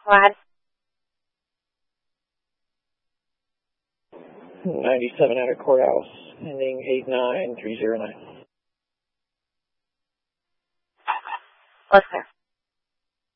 Glad. 97 out of courthouse, ending 89309. What's there?